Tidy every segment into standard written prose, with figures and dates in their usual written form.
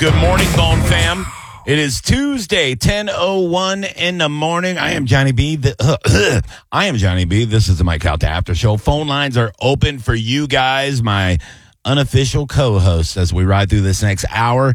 Good morning, Bone Fam. It is Tuesday, 10:01 in the morning. I am Johnny B. I am Johnny B. This is the Mike Calta After Show. Phone lines are open for you guys, my unofficial co-hosts, as we ride through this next hour.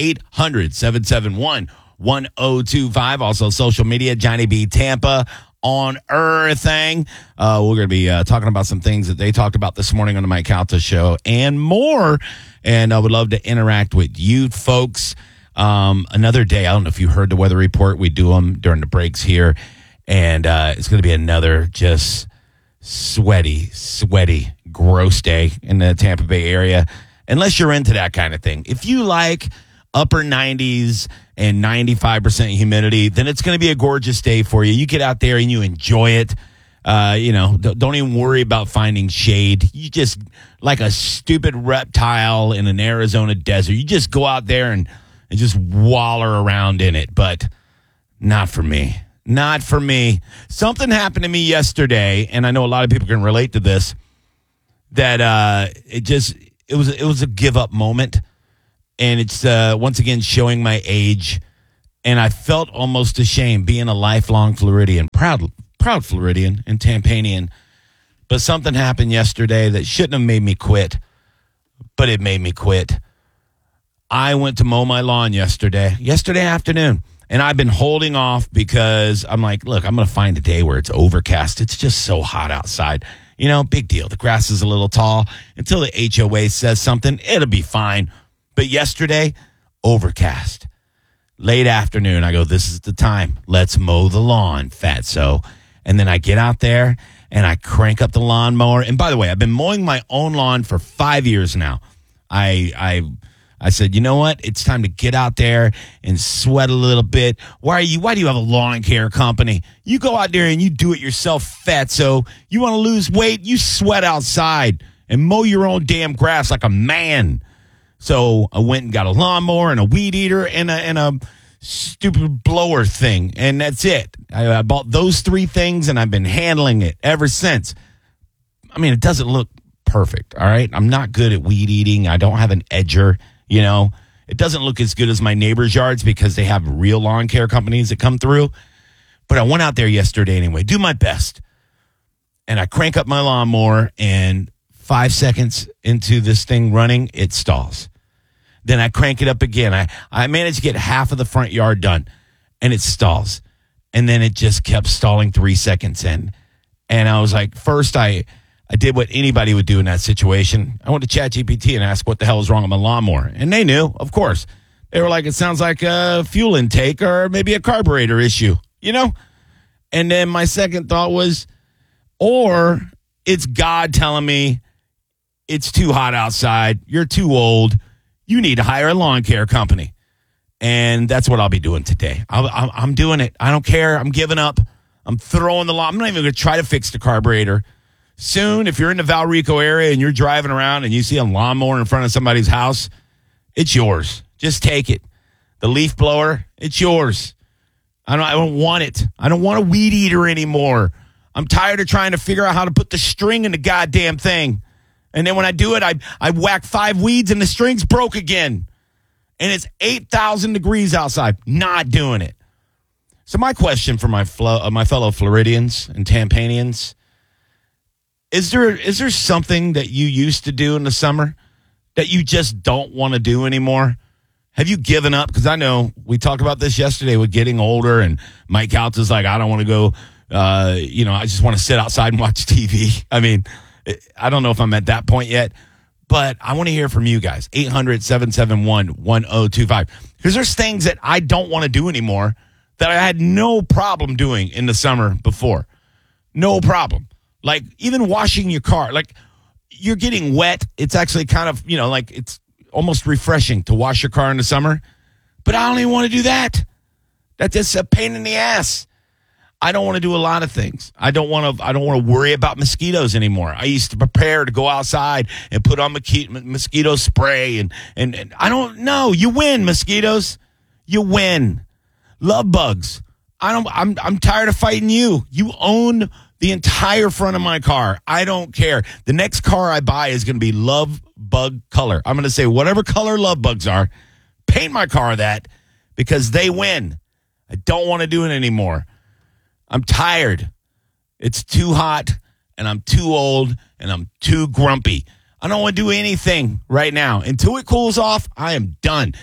800-771-1025. Also, social media, Johnny B. Tampa on everything. We're going to be talking about some things that they talked about this morning on the Mike Calta Show and more. And I would love to interact with you folks. Another day. I don't know if you heard the weather report. We do them during the breaks here. And it's going to be another just sweaty, gross day in the Tampa Bay area. Unless you're into that kind of thing. If you like upper 90s and 95% humidity, then it's going to be a gorgeous day for you. You get out there and you enjoy it. Don't even worry about finding shade. You just, like a stupid reptile in an Arizona desert, you just go out there and just waller around in it. But not for me. Not for me. Something happened to me yesterday, and I know a lot of people can relate to this, that it was a give-up moment. And it's once again showing my age. And I felt almost ashamed being a lifelong Floridian, proud Floridian and Tampanian. But something happened yesterday that shouldn't have made me quit, but it made me quit. I went to mow my lawn yesterday afternoon, and I've been holding off because I'm like, look, I'm going to find a day where it's overcast. It's just so hot outside. You know, big deal. The grass is a little tall. Until the HOA says something, it'll be fine. But yesterday, overcast. Late afternoon, I go, this is the time. Let's mow the lawn, fatso. And then I get out there and I crank up the lawnmower. And by the way, I've been mowing my own lawn for 5 years now. I said, you know what? It's time to get out there and sweat a little bit. Why do you have a lawn care company? You go out there and you do it yourself, fatso. You want to lose weight? You sweat outside and mow your own damn grass like a man. So I went and got a lawnmower and a weed eater and a stupid blower thing, and that's it. I bought those three things, and I've been handling it ever since. I mean, it doesn't look perfect, all right? I'm not good at weed eating. I don't have an edger, you know. It doesn't look as good as my neighbor's yards because they have real lawn care companies that come through. But I went out there yesterday anyway, do my best. And I crank up my lawnmower, and 5 seconds into this thing running, it stalls. Then I crank it up again. I managed to get half of the front yard done, and it stalls. And then it just kept stalling 3 seconds in. And I was like, first I did what anybody would do in that situation. I went to ChatGPT and asked what the hell is wrong with my lawnmower. And they knew, of course. They were like, it sounds like a fuel intake or maybe a carburetor issue, you know? And then my second thought was, or it's God telling me it's too hot outside, you're too old, you need to hire a lawn care company. And that's what I'll be doing today. I'm doing it. I don't care. I'm giving up. I'm throwing the lawn. I'm not even going to try to fix the carburetor. Soon, if you're in the Valrico area and you're driving around and you see a lawnmower in front of somebody's house, it's yours. Just take it. The leaf blower, it's yours. I don't want it. I don't want a weed eater anymore. I'm tired of trying to figure out how to put the string in the goddamn thing. And then when I do it, I whack 5 weeds and the string's broke again. And it's 8,000 degrees outside. Not doing it. So my question for my fellow Floridians and Tampanians, is there something that you used to do in the summer that you just don't want to do anymore? Have you given up? Because I know we talked about this yesterday with getting older, and Mike Calta's like, I don't want to go, I just want to sit outside and watch TV. I mean, I don't know if I'm at that point yet, but I want to hear from you guys. 800-771-1025. Because there's things that I don't want to do anymore that I had no problem doing in the summer before. No problem. Like even washing your car. Like you're getting wet. It's actually kind of, like it's almost refreshing to wash your car in the summer. But I don't even want to do that. That's just a pain in the ass. I don't want to do a lot of things. I don't want to worry about mosquitoes anymore. I used to prepare to go outside and put on mosquito spray and I don't know. You win, mosquitoes. You win. Love bugs. I'm tired of fighting you. You own the entire front of my car. I don't care. The next car I buy is going to be love bug color. I'm going to say whatever color love bugs are, paint my car that because they win. I don't want to do it anymore. I'm tired. It's too hot, and I'm too old, and I'm too grumpy. I don't want to do anything right now. Until it cools off, I am done.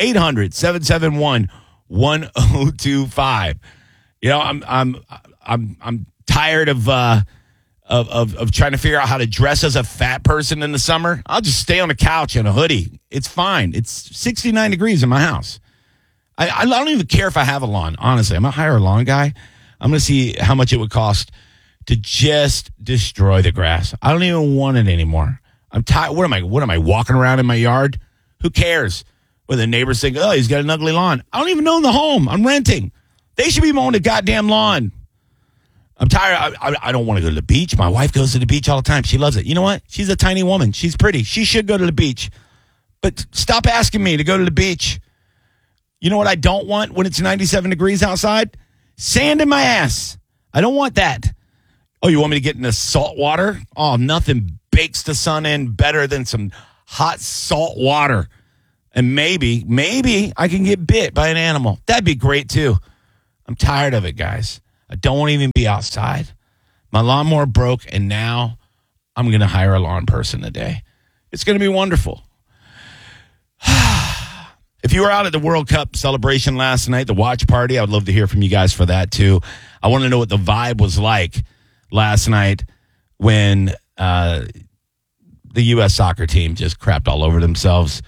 800-771-1025. You know, I'm tired of trying to figure out how to dress as a fat person in the summer. I'll just stay on the couch in a hoodie. It's fine. It's 69 degrees in my house. I don't even care if I have a lawn. Honestly, I'm going to hire a lawn guy. I'm going to see how much it would cost to just destroy the grass. I don't even want it anymore. I'm tired. What am I walking around in my yard? Who cares? When the neighbors think, oh, he's got an ugly lawn. I don't even own the home. I'm renting. They should be mowing the goddamn lawn. I'm tired. I don't want to go to the beach. My wife goes to the beach all the time. She loves it. You know what? She's a tiny woman. She's pretty. She should go to the beach. But stop asking me to go to the beach. You know what I don't want when it's 97 degrees outside? Sand in my ass. I don't want that. Oh, you want me to get in the salt water? Oh, nothing bakes the sun in better than some hot salt water. And maybe I can get bit by an animal. That'd be great, too. I'm tired of it, guys. I don't want to even be outside. My lawnmower broke, and now I'm going to hire a lawn person today. It's going to be wonderful. If you were out at the World Cup celebration last night, the watch party, I would love to hear from you guys for that, too. I want to know what the vibe was like last night when the U.S. soccer team just crapped all over themselves.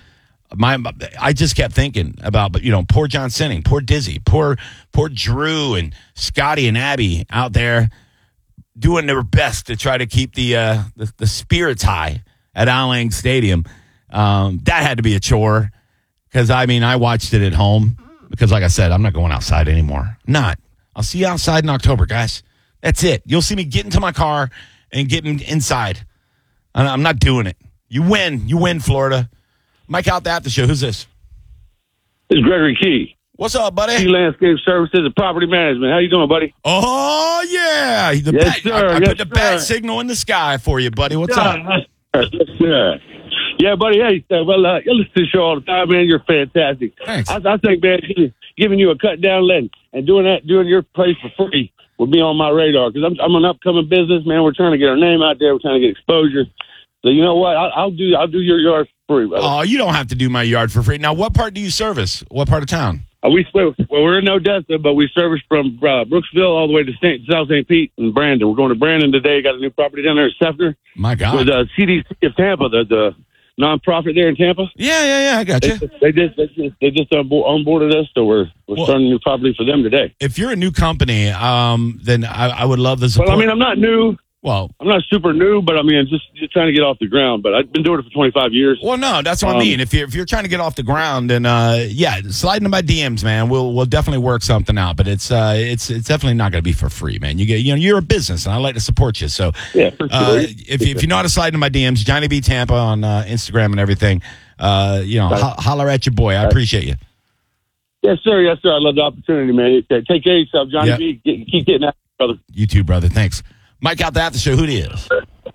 I just kept thinking about, poor John Sinning, poor Dizzy, poor Drew and Scotty and Abby out there doing their best to try to keep the spirits high at Al Lang Stadium. That had to be a chore because, I watched it at home because, like I said, I'm not going outside anymore. Not. I'll see you outside in October, guys. That's it. You'll see me get into my car and get inside. I'm not doing it. You win, Florida. Mike out the after show. Who's this? It's Gregory Key. What's up, buddy? Key Landscape Services and Property Management. How you doing, buddy? Oh, yeah. Yes, sir. I put the bat signal in the sky for you, buddy. What's up? Yes, sir. Yeah, buddy. Hey, you listen to the show all the time, man. You're fantastic. Thanks. I think, man, giving you a cut down lend and doing your place for free would be on my radar because I'm an upcoming business, man. We're trying to get our name out there. We're trying to get exposure. So you know what? I'll do your yard for free, brother. Oh, you don't have to do my yard for free. Now, what part do you service? What part of town? We're in Odessa, but we service from Brooksville all the way to South St. Pete and Brandon. We're going to Brandon today. Got a new property down there at Sefner. My God. With CDC of Tampa, the nonprofit there in Tampa. Yeah. I got you. They just onboarded us, so we're starting a new property for them today. If you're a new company, then I would love the support. Well, I'm not new. Well, I'm not super new, but just trying to get off the ground. But I've been doing it for 25 years. Well, no, that's what I mean. If you're trying to get off the ground, then slide into my DMs, man. We'll definitely work something out. But it's definitely not going to be for free, man. You're a business, and I like to support you. So yeah, for sure. If you know how to slide into my DMs, Johnny B Tampa on Instagram and everything, holler at your boy. I appreciate you. Yes, sir. Yes, sir. I love the opportunity, man. Take care of yourself, Johnny B. Keep getting that, brother. You too, brother. Thanks. Mike out the after show. Who it is?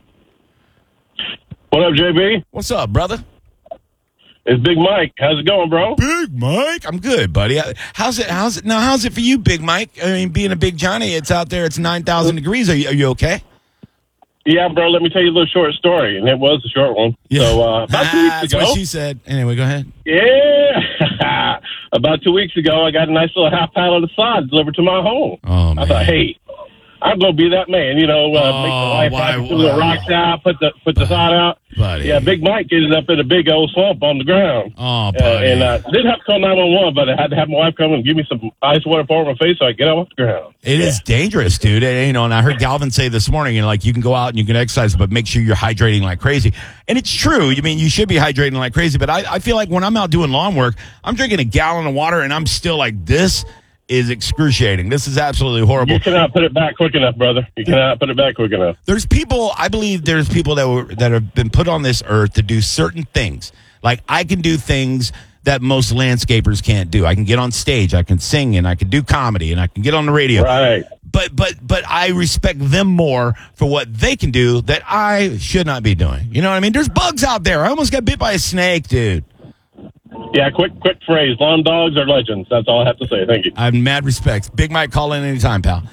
What up, JB? What's up, brother? It's Big Mike. How's it going, bro? Big Mike, I'm good, buddy. How's it for you, Big Mike? Being a big Johnny, it's out there. It's 9,000 degrees. Are you okay? Yeah, bro. Let me tell you a little short story, and it was a short one. Yeah. So about 2 weeks That's ago, what she said. Anyway, go ahead. Yeah, about 2 weeks ago, I got a nice little half pallet of sod delivered to my home. Oh, man. I thought, hey, I'm gonna be that man, make the wife put the rocks out, put the sod out. Buddy. Yeah, Big Mike ended up in a big old swamp on the ground. Oh, buddy. And I didn't have to call 911, but I had to have my wife come and give me some ice water pour on my face so I could get off the ground. It is dangerous, dude. And I heard Galvin say this morning, you can go out and you can exercise, but make sure you're hydrating like crazy. And it's true. You should be hydrating like crazy, but I feel like when I'm out doing lawn work, I'm drinking a gallon of water and I'm still like, this is excruciating. This is absolutely horrible. You cannot put it back quick enough, brother. You cannot put it back quick enough. I believe there's people that have been put on this earth to do certain things. Like I can do things that most landscapers can't do. I can get on stage, I can sing, and I can do comedy, and I can get on the radio. Right. But I respect them more for what they can do that I should not be doing. You know what I mean? There's bugs out there. I almost got bit by a snake, dude. Yeah, quick phrase. Lawn dogs are legends. That's all I have to say. Thank you. I have mad respect. Big Mike, call in anytime, pal.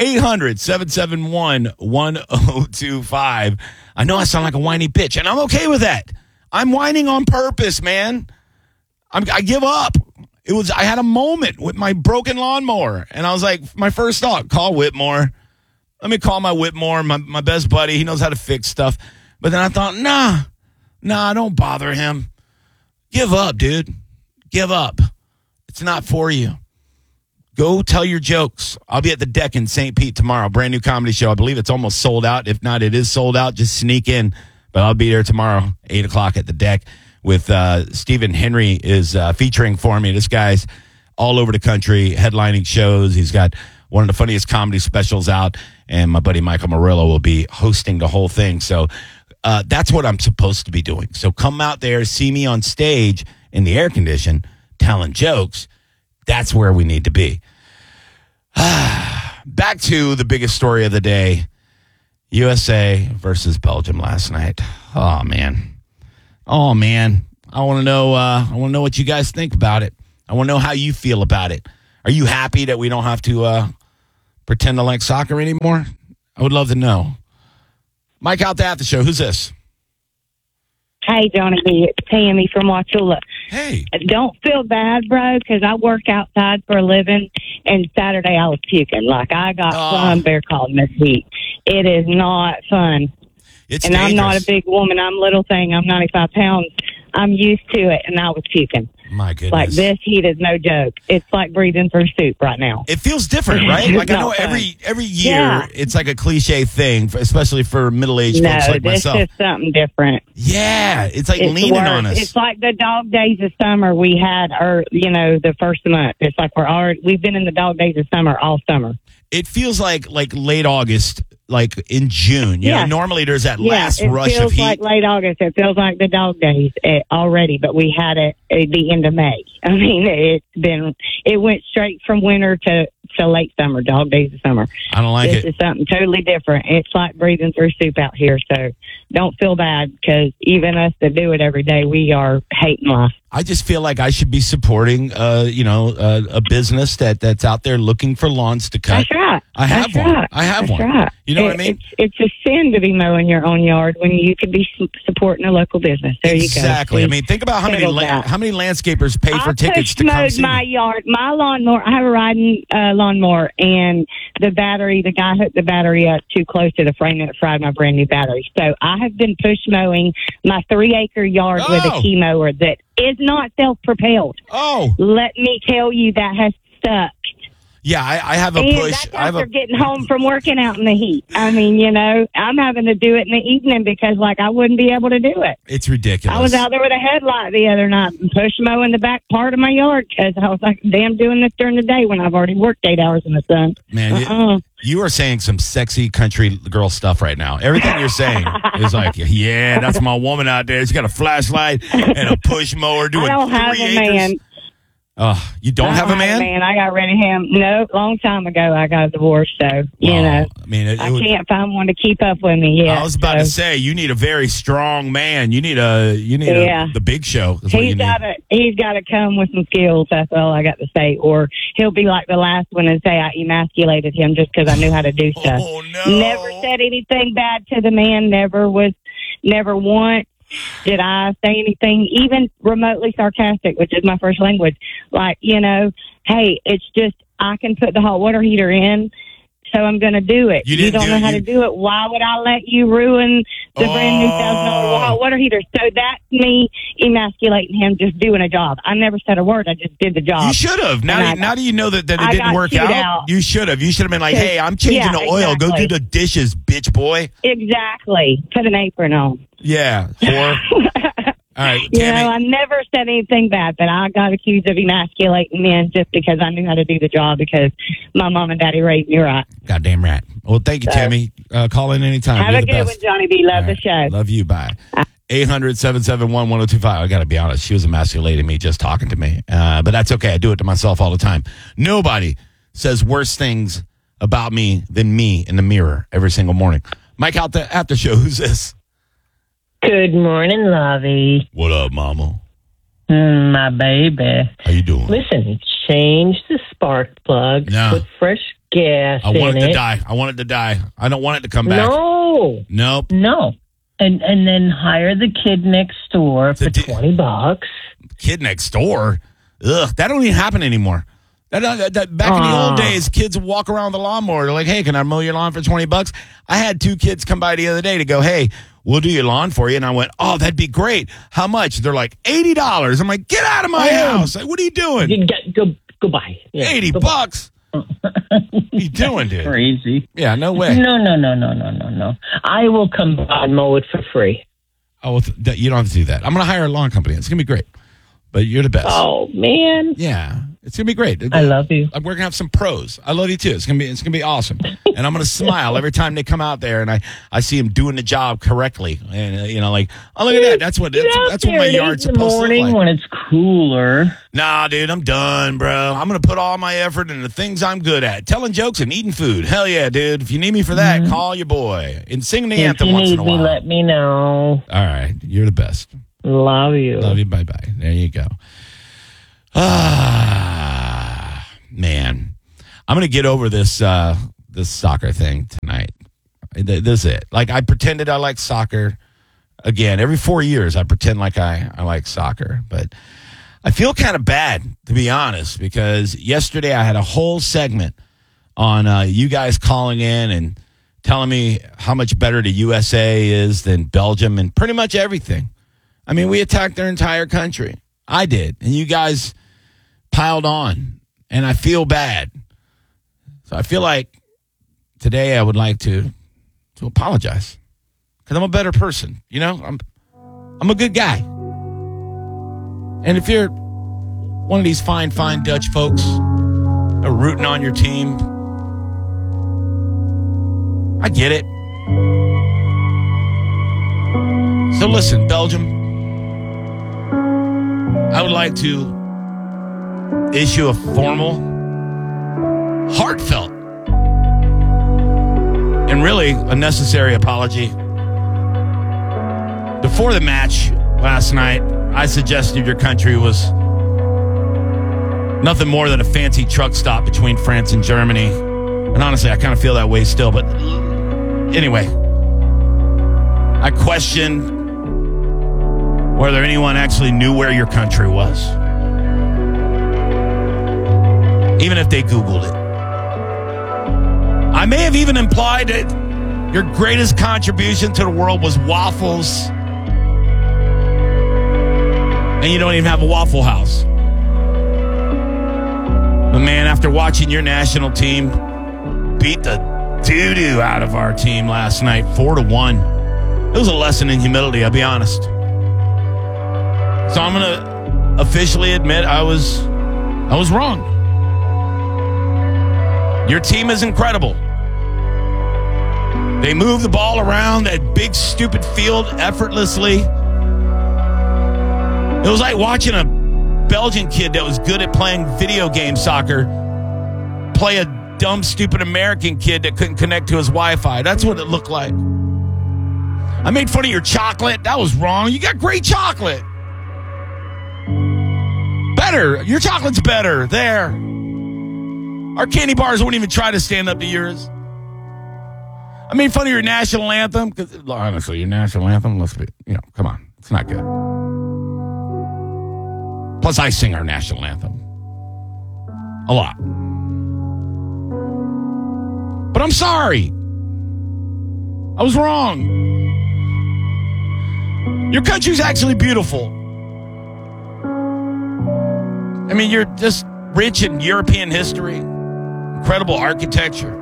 800-771-1025. I know I sound like a whiny bitch, and I'm okay with that. I'm whining on purpose, man. I give up. I had a moment with my broken lawnmower, and I was like, my first thought, call Whitmore. Let me call my Whitmore, my best buddy. He knows how to fix stuff. But then I thought, nah, don't bother him. Give up, dude. Give up. It's not for you. Go tell your jokes. I'll be at the Deck in St. Pete tomorrow. Brand new comedy show. I believe it's almost sold out. If not, it is sold out. Just sneak in. But I'll be there tomorrow, 8 o'clock at the Deck with Stephen Henry is featuring for me. This guy's all over the country, headlining shows. He's got one of the funniest comedy specials out. And my buddy Michael Murillo will be hosting the whole thing. So that's what I'm supposed to be doing. So come out there, see me on stage in the air condition, telling jokes. That's where we need to be. Back to the biggest story of the day. USA versus Belgium last night. Oh, man. I want to know what you guys think about it. I want to know how you feel about it. Are you happy that we don't have to pretend to like soccer anymore? I would love to know. Mike out there at the show. Who's this? Hey, Johnny B. It's Tammy from Wauchula. Hey. Don't feel bad, bro, because I work outside for a living, and Saturday I was puking. Like, I got bear called in this heat. It is not fun. It's and dangerous. I'm not a big woman. I'm a little thing. I'm 95 pounds. I'm used to it, and I was puking. My goodness. Like, this heat is no joke. It's like breathing through soup right now. It feels different, right? Like, I know every year it's like a cliche thing, especially for middle-aged folks like myself. No, this is something different. Yeah, it's like leaning on us. It's like the dog days of summer we had, the first month. It's like we've been in the dog days of summer all summer. It feels like late August, like in June. You know, normally there's that last rush of heat. It feels like late August. It feels like the dog days already, but we had it at the end of May. I mean, it went straight from winter to late summer, dog days of summer. I don't like it. This is something totally different. It's like breathing through soup out here, so don't feel bad because even us that do it every day, we are hating life. I just feel like I should be supporting, a business that's out there looking for lawns to cut. That's right. I have one. I have one. Right. You know what I mean? It's a sin to be mowing your own yard when you could be supporting a local business. There exactly. you go. I mean, think about how many landscapers pay for tickets to come see my yard. My lawnmower, I have a riding lawnmower, and the guy hooked the battery up too close to the frame and it fried my brand new battery. So I have been push mowing my 3-acre yard with a key mower that is not self-propelled. Oh. Let me tell you, that has stuck. Yeah, I have a push. That's after getting home from working out in the heat. I mean, I'm having to do it in the evening because, I wouldn't be able to do it. It's ridiculous. I was out there with a headlight the other night and push mowing the back part of my yard because I was like, damn, doing this during the day when I've already worked 8 hours in the sun. Man, you are saying some sexy country girl stuff right now. Everything you're saying is like, yeah, that's my woman out there. She's got a flashlight and a push mower doing 3 acres. I don't have a man. You don't have a man? I got rid of him. No, long time ago I got divorced, so, I can't find one to keep up with me yet. I was about to say, you need a very strong man. You need the big show. He's got to come with some skills. That's all I got to say. Or he'll be like the last one and say I emasculated him just because I knew how to do stuff. Oh, no. Never said anything bad to the man. Never once did I say anything even remotely sarcastic, which is my first language. Hey, it's just I can put the hot water heater in, so I'm going to do it. You don't know how to do it. Why would I let you ruin the brand new $1,000 hot water heater? So that's me emasculating him, just doing a job. I never said a word. I just did the job. You should have. Now do you know that it didn't work out? You should have. You should have been like, hey, I'm changing the oil. Go do the dishes, bitch boy. Exactly. Put an apron on. Yeah. All right, Tammy. I never said anything bad, but I got accused of emasculating men just because I knew how to do the job because my mom and daddy raised me right. Goddamn right. Well, thank you, Tammy. Call in anytime. Have a good one, Johnny B. Love the show. Love you. Bye. 800-771-1025. I got to be honest. She was emasculating me just talking to me. But that's okay. I do it to myself all the time. Nobody says worse things about me than me in the mirror every single morning. Mike out at the show. Who's this? Good morning, Lovey. What up, mama? My baby. How you doing? Listen, change the spark plug. No. Put fresh gas I want in it to die. I want it to die. I don't want it to come back. No. Nope. No. And then hire the kid next door for $20. Kid next door? Ugh, that don't even happen anymore. That back in the old days, kids would walk around with a lawnmower. They're like, hey, can I mow your lawn for $20? I had 2 kids come by the other day to go, hey, we'll do your lawn for you. And I went, oh, that'd be great. How much? They're like, $80. I'm like, get out of my house. Like, what are you doing? Go buy. Yeah, $80? What are you doing, dude? Crazy. Yeah, no way. No. I will come by and mow it for free. Oh, well, you don't have to do that. I'm going to hire a lawn company. It's going to be great. But you're the best. Oh, man. Yeah. It's going to be great. I love you. We're going to have some pros. I love you too. It's going to be awesome. And I'm going to smile every time they come out there and I see them doing the job correctly. And like, oh, look at that. That's what my yard's supposed to look like. When it's cooler. Nah, dude, I'm done, bro. I'm going to put all my effort into the things I'm good at. Telling jokes and eating food. Hell yeah, dude. If you need me for that, call your boy. And sing the anthem once in a while. If you need me, let me know. All right. You're the best. Love you. Love you. Bye-bye. There you go. Man, I'm going to get over this soccer thing tonight. This is it. Like, I pretended I like soccer. Again, every 4 years, I pretend like I like soccer. But I feel kind of bad, to be honest, because yesterday I had a whole segment on you guys calling in and telling me how much better the USA is than Belgium and pretty much everything. I mean, we attacked their entire country. I did. And you guys piled on. And I feel bad. So I feel like today I would like to apologize. Because I'm a better person. You know, I'm a good guy. And if you're one of these fine Dutch folks that are rooting on your team, I get it. So listen, Belgium, I would like to issue a formal, heartfelt, and really a necessary apology. Before the match last night, I suggested your country was nothing more than a fancy truck stop between France and Germany. And honestly, I kind of feel that way still. But anyway, I questioned whether anyone actually knew where your country was. Even if they Googled it. I may have even implied that your greatest contribution to the world was waffles. And you don't even have a Waffle House. But man, after watching your national team beat the doo-doo out of our team last night, 4-1, it was a lesson in humility, I'll be honest. So I'm going to officially admit I was wrong. Your team is incredible. They move the ball around that big, stupid field effortlessly. It was like watching a Belgian kid that was good at playing video game soccer play a dumb, stupid American kid that couldn't connect to his Wi-Fi. That's what it looked like. I made fun of your chocolate. That was wrong. You got great chocolate. Better. Your chocolate's better. There. Our candy bars wouldn't even try to stand up to yours. I made fun of your national anthem. Because honestly, your national anthem, let's be, come on. It's not good. Plus, I sing our national anthem. A lot. But I'm sorry. I was wrong. Your country's actually beautiful. I mean, you're just rich in European history. Incredible architecture.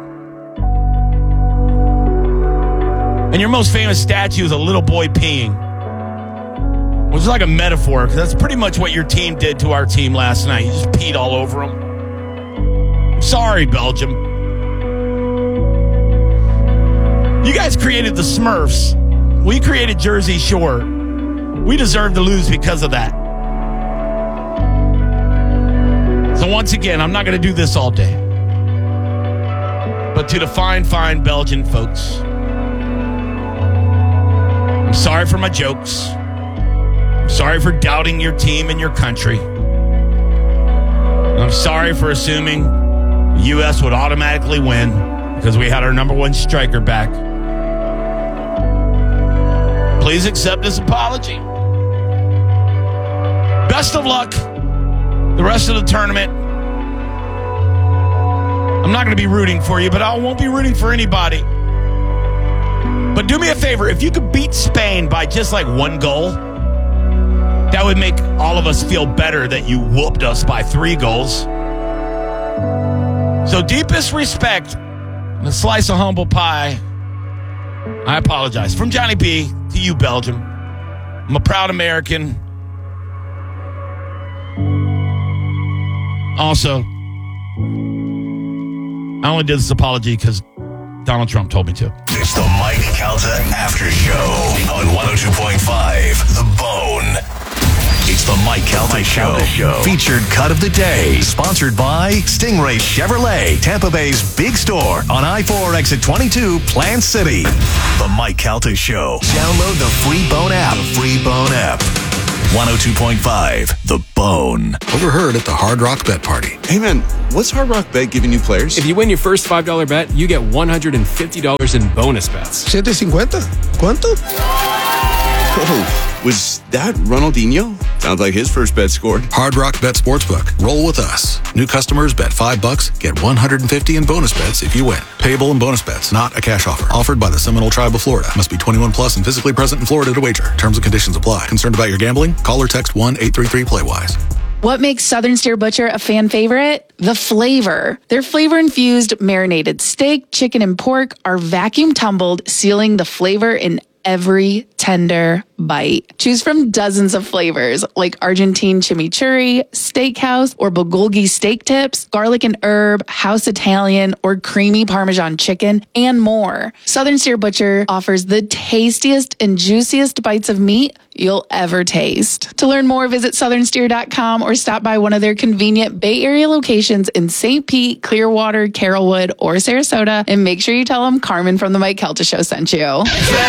And your most famous statue is a little boy peeing. Which is like a metaphor, because that's pretty much what your team did to our team last night. You just peed all over them. I'm sorry, Belgium. You guys created the Smurfs. We created Jersey Shore. We deserve to lose because of that. So once again, I'm not going to do this all day. But to the fine Belgian folks, I'm sorry for my jokes. I'm Sorry for doubting your team and your country. I'm sorry for assuming the U.S. would automatically win because we had our number one striker back. Please accept this apology. Best of luck the rest of the tournament. I'm not going to be rooting for you, but I won't be rooting for anybody. But do me a favor. If you could beat Spain by just like one goal, that would make all of us feel better that you whooped us by 3 goals. So deepest respect and a slice of humble pie. I apologize. From Johnny B to you, Belgium. I'm a proud American. Also, I only did this apology because Donald Trump told me to. It's the Mike Calta After Show on 102.5 The Bone. It's the Mike Calta Show. Featured cut of the day. Sponsored by Stingray Chevrolet, Tampa Bay's big store on I-4 exit 22, Plant City. The Mike Calta Show. Download the free Bone app. 102.5 The Bone. Overheard at the Hard Rock Bet Party. Hey man, what's Hard Rock Bet giving you players? If you win your first $5 bet, you get $150 in bonus bets. $750? ¿Cuánto? Oh, was that Ronaldinho? Sounds like his first bet scored. Hard Rock Bet Sportsbook. Roll with us. New customers bet $5, get $150 in bonus bets if you win. Payable in bonus bets, not a cash offer. Offered by the Seminole Tribe of Florida. Must be 21 plus and physically present in Florida to wager. Terms and conditions apply. Concerned about your gambling? Call or text 1-833-PLAY-WISE. What makes Southern Steer Butcher a fan favorite? The flavor. Their flavor-infused marinated steak, chicken, and pork are vacuum tumbled, sealing the flavor in every tender bite. Choose from dozens of flavors like Argentine chimichurri, steakhouse, or bulgogi steak tips, garlic and herb, house Italian, or creamy Parmesan chicken, and more. Southern Steer Butcher offers the tastiest and juiciest bites of meat you'll ever taste. To learn more, visit southernsteer.com or stop by one of their convenient Bay Area locations in St. Pete, Clearwater, Carrollwood, or Sarasota, and make sure you tell them Carmen from the Mike Calta Show sent you.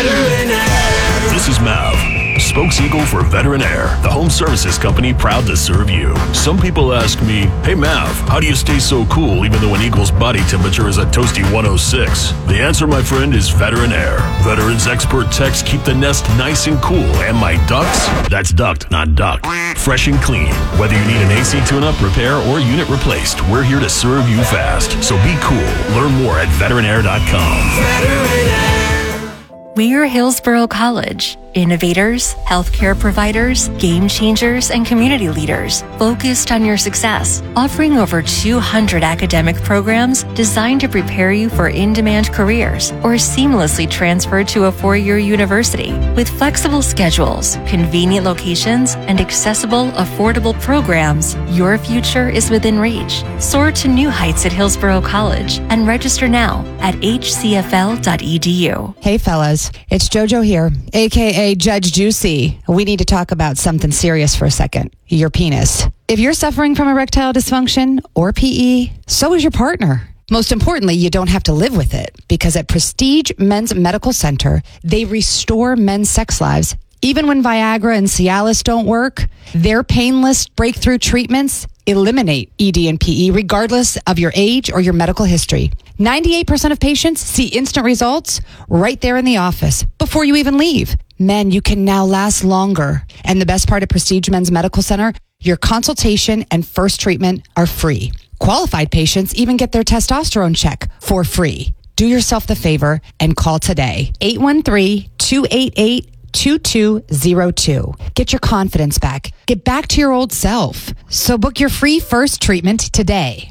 This is Mav, Spokes-Eagle for Veteran Air, the home services company proud to serve you. Some people ask me, hey Mav, how do you stay so cool even though an eagle's body temperature is a toasty 106? The answer, my friend, is Veteran Air. Veterans expert techs keep the nest nice and cool, and my ducks, that's ducked, not duck, fresh and clean. Whether you need an AC tune-up, repair, or unit replaced, we're here to serve you fast. So be cool. Learn more at veteranair.com. Veteran Air. We're Hillsborough College. Innovators, healthcare providers, game changers, and community leaders focused on your success, offering over 200 academic programs designed to prepare you for in-demand careers or seamlessly transfer to a 4-year university. With flexible schedules, convenient locations, and accessible, affordable programs, your future is within reach. Soar to new heights at Hillsborough College and register now at hcfl.edu. Hey fellas, it's JoJo here, aka Judge Juicy. We need to talk about something serious for a second. Your penis. If you're suffering from erectile dysfunction or PE, so is your partner. Most importantly, you don't have to live with it because at Prestige Men's Medical Center, they restore men's sex lives. Even when Viagra and Cialis don't work, their painless breakthrough treatments eliminate ED and PE regardless of your age or your medical history. 98% of patients see instant results right there in the office before you even leave. Men, you can now last longer. And the best part of Prestige Men's Medical Center, your consultation and first treatment are free. Qualified patients even get their testosterone check for free. Do yourself the favor and call today. 813-288-2202. Get your confidence back. Get back to your old self. So book your free first treatment today.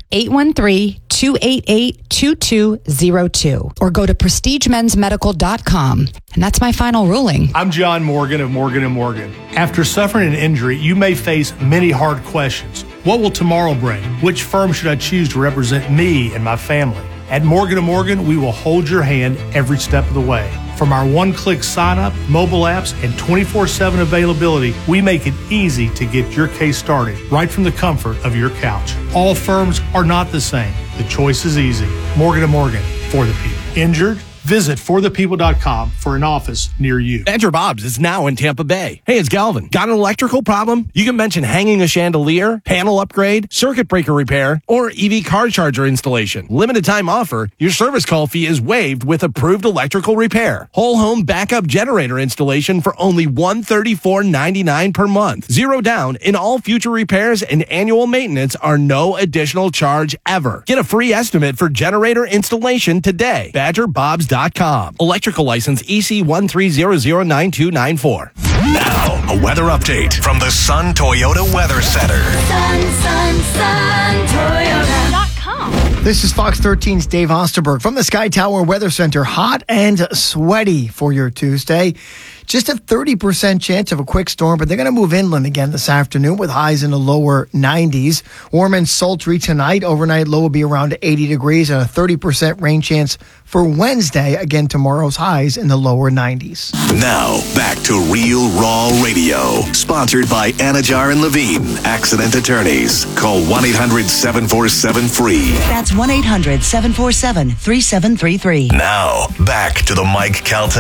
813-288-2202. Or go to prestigemensmedical.com. And that's my final ruling. I'm John Morgan of Morgan & Morgan. After suffering an injury, you may face many hard questions. What will tomorrow bring? Which firm should I choose to represent me and my family? At Morgan & Morgan, we will hold your hand every step of the way. From our one-click sign-up, mobile apps, and 24/7 availability, we make it easy to get your case started right from the comfort of your couch. All firms are not the same. The choice is easy. Morgan & Morgan, for the people. Injured? Visit forthepeople.com for an office near you. Badger Bob's is now in Tampa Bay. Hey, it's Galvin. Got an electrical problem? You can mention hanging a chandelier, panel upgrade, circuit breaker repair, or EV car charger installation. Limited time offer. Your service call fee is waived with approved electrical repair. Whole home backup generator installation for only $134.99 per month. Zero down in all future repairs, and annual maintenance are no additional charge ever. Get a free estimate for generator installation today. BadgerBobs.com. Electrical license EC130099294. Now, a weather update from the Sun Toyota Weather Center. Sun, Toyota.com. This is Fox 13's Dave Osterberg from the Sky Tower Weather Center. Hot and sweaty for your Tuesday. Just a 30% chance of a quick storm, but they're going to move inland again this afternoon with highs in the lower 90s. Warm and sultry tonight. Overnight low will be around 80 degrees and a 30% rain chance for Wednesday. Again, tomorrow's highs in the lower 90s. Now, back to Real Raw Radio. Sponsored by Anajar and Levine, accident attorneys. Call 1-800-747-FREE. That's 1-800-747-3733. Now, back to the Mike Calta